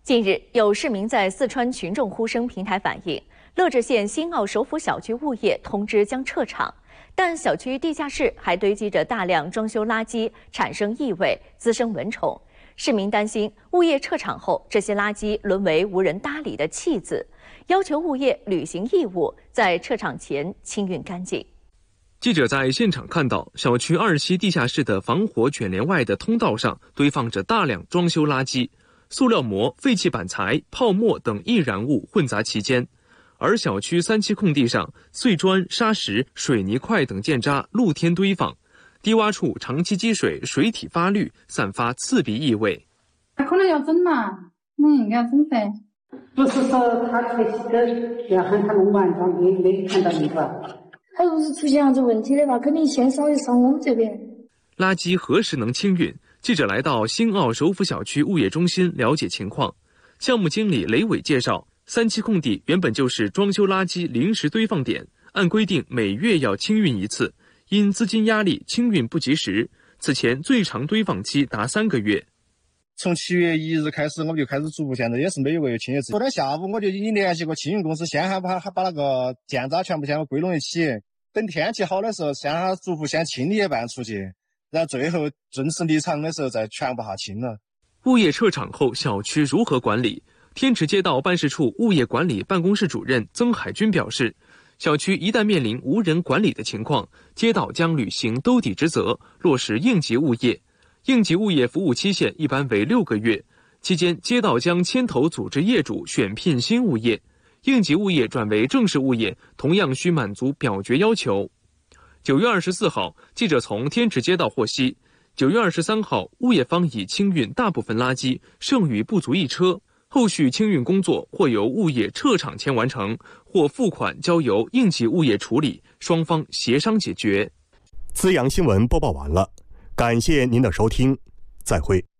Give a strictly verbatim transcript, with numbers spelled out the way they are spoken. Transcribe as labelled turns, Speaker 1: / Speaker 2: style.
Speaker 1: 近日，有市民在四川群众呼声平台反映，乐至县新奥首府小区物业通知将撤场，但小区地下室还堆积着大量装修垃圾，产生异味，滋生蚊虫。市民担心物业撤场后，这些垃圾沦为无人搭理的弃子，要求物业履行义务，在撤场前清运干净。
Speaker 2: 记者在现场看到，小区二期地下室的防火卷帘外的通道上堆放着大量装修垃圾，塑料膜、废弃板材、泡沫等易燃物混杂其间。而小区三期空地上，碎砖、砂石、水泥块等建渣露天堆放，低洼处长期积水，水体发绿，散发刺鼻异味。
Speaker 3: 可能要整嘛，嗯，应该整噻。
Speaker 4: 不是说他这个要喊他弄完，他没没看到那个。
Speaker 5: 他如果是出现这样子问题的话，肯定先扫一扫我们这边。
Speaker 2: 垃圾何时能清运？记者来到新奥首府小区物业中心了解情况。项目经理雷伟介绍，三期空地原本就是装修垃圾临时堆放点，按规定每月要清运一次，因资金压力清运不及时，此前最长堆放期达三个月。
Speaker 6: 从七月一日开始，我们就开始逐步，现在也是每个月清一次。昨天下午我就已经联系过清运公司，先喊把把那个建渣全部先归拢一起，等天气好的时候，先喊逐步先清理一半出去，然后最后正式离场的时候再全部下清了。
Speaker 2: 物业撤场后，小区如何管理？天池街道办事处物业管理办公室主任曾海军表示，小区一旦面临无人管理的情况，街道将履行兜底职责，落实应急物业。应急物业服务期限一般为六个月，期间街道将牵头组织业主选聘新物业。应急物业转为正式物业，同样需满足表决要求。九月二十四号，记者从天池街道获悉，九月二十三号，物业方已清运大部分垃圾，剩余不足一车。后续清运工作或由物业撤场前完成，或付款交由应急物业处理，双方协商解决。
Speaker 7: 资阳新闻播报完了，感谢您的收听，再会。